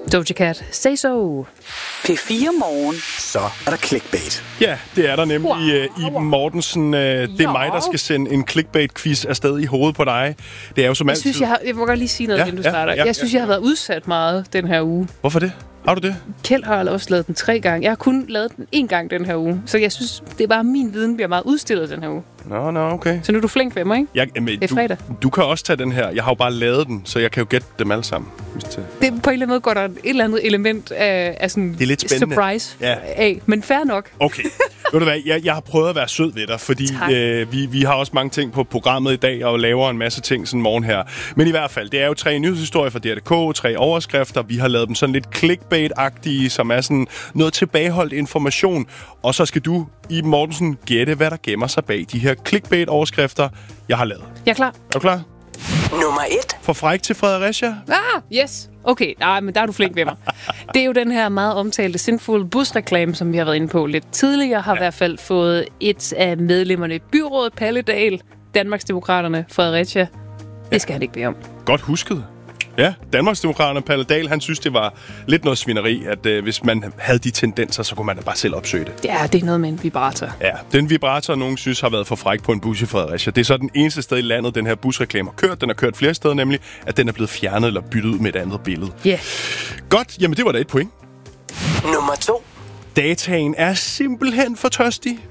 Doja Cat, Say So. P4 Morgen. Så er der clickbait. Ja, det er der nemlig. Iben Mortensen, det er mig, der skal sende en clickbait-quiz afsted i hovedet på dig. Det er jo som altid... Jeg må godt lige sige noget, inden du starter. Jeg synes, jeg har været udsat meget den her uge. Hvorfor det? Har du det? Kjeld har også lavet den 3 gange. Jeg har kun lavet den 1 gang den her uge. Så jeg synes, det er bare min viden bliver meget udstillet den her uge. Nå, okay. Så nu er du flink ved mig, ikke? Det er fredag. Du kan også tage den her. Jeg har jo bare lavet den, så jeg kan jo gætte dem alle sammen. Det, på en eller anden måde går der et eller andet element af sådan det er lidt spændende. Surprise af. Men fair nok. Okay. Ved du hvad, jeg har prøvet at være sød ved dig, fordi vi har også mange ting på programmet i dag, og laver en masse ting sådan morgen her. Men i hvert fald, det er jo 3 nyhedshistorier fra DR.dk, 3 overskrifter. Vi har lavet dem sådan lidt clickbait-agtige, som er sådan noget tilbageholdt information. Og så skal du, Iben Mortensen, gætte, hvad der gemmer sig bag de her clickbait-overskrifter, jeg har lavet. Jeg er klar. Er du klar? Nummer 1. For fræk til Fredericia. Yes. Okay, men der er du flink ved mig. Det er jo den her meget omtalte Sinful busreklame, som vi har været inde på lidt tidligere. Har i hvert fald fået et af medlemmerne i byrådet, Palledal, Danmarksdemokraterne, Fredericia. Det skal han ikke bede om. Godt husket. Ja, Danmarksdemokraterne Palledal, han synes, det var lidt noget svineri, at hvis man havde de tendenser, så kunne man da bare selv opsøge det. Ja, det er noget med en vibrator. Ja, den vibrator, nogen synes har været for fræk på en bus i Fredericia. Det er så den eneste sted i landet, den her busreklame har kørt. Den har kørt flere steder, nemlig at den er blevet fjernet eller byttet ud med et andet billede. Ja. Yeah. Godt, jamen det var da et point. Nummer 2. Dataen er simpelthen for tørstig.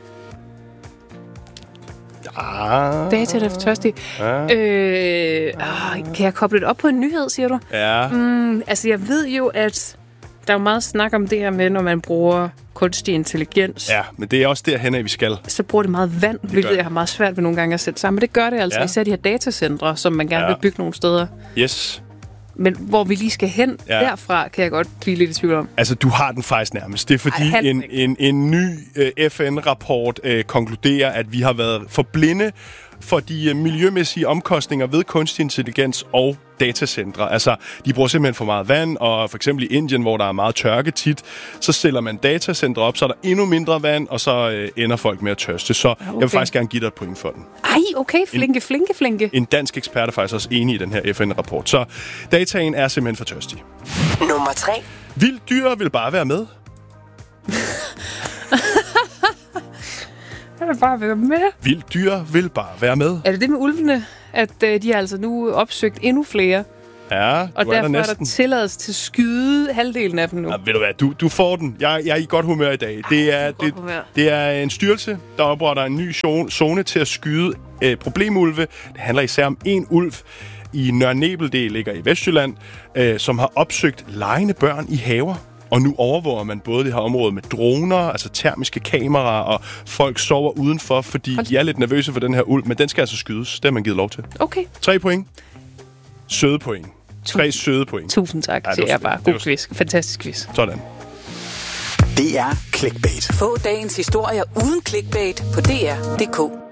Data er for tørstig. Kan jeg koble det op på en nyhed, siger du? Ja. Altså, jeg ved jo, at der er meget snak om det her med, når man bruger kunstig intelligens. Ja, men det er også derhen, vi skal. Så bruger det meget vand, hvilket jeg har meget svært ved nogle gange at sætte sammen. Men det gør det altså. Især de her datacentre, som man gerne vil bygge nogle steder. Yes. Men hvor vi lige skal hen derfra, kan jeg godt blive lidt i tvivl om. Altså, du har den faktisk nærmest. Det er fordi en ny FN-rapport konkluderer, at vi har været for blinde for de miljømæssige omkostninger ved kunstig intelligens og datacentre. Altså, de bruger simpelthen for meget vand, og for eksempel i Indien, hvor der er meget tørke tit, så stiller man datacentre op, så er der endnu mindre vand, og så ender folk med at tørste. Så jeg vil faktisk gerne give dig et point for den. Ej, okay. Flinke. En dansk ekspert er faktisk også enig i den her FN-rapport. Så dataen er simpelthen for tørstig. Nummer 3. Vildt dyr vil bare være med. Jeg vil bare være med. Vildt dyr vil bare være med. Er det med ulvene, at de har altså nu opsøgt endnu flere? Ja, og derfor er der tilladelse til at skyde halvdelen af dem nu. Ja, ved du hvad, du får den. Jeg er i godt humør i dag. Det er en styrelse, der opretter en ny zone til at skyde problemulve. Det handler især om en ulv i Nørre Nebel, det ligger i Vestjylland, som har opsøgt legende børn i haver. Og nu overvåger man både det her område med droner, altså termiske kameraer, og folk sover udenfor, fordi de er lidt nervøse for den her ulv, men den skal altså skydes. Det har man givet lov til. Okay. 3 point. Søde point. 3 søde point. Tusind tak. Ja, det er bare god quiz. Fantastisk quiz. Sådan. Det er clickbait. Få dagens historier uden clickbait på dr.dk.